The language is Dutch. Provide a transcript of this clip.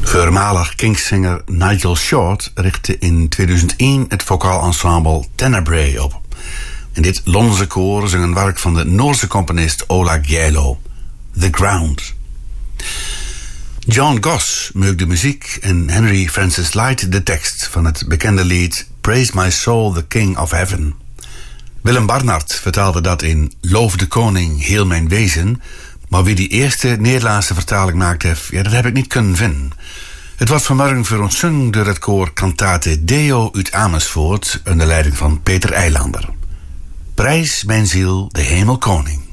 Voormalig Kingsinger Nigel Short richtte in 2001 het vocaal-ensemble Tenebrae op. In dit Londense koor zong een werk van de Noorse componist Ola Gjeilo, The Ground. John Goss maakte de muziek en Henry Francis Light de tekst van het bekende lied Praise My Soul, the King of Heaven. Willem Barnard vertaalde dat in Loof de Koning, heel mijn wezen, maar wie die eerste Nederlandse vertaling maakte, dat heb ik niet kunnen vinden. Het wordt vanmorgen voor ons zong door het koor Cantate Deo uit Amersfoort onder leiding van Peter Eilander. Prijs mijn ziel, de hemelkoning.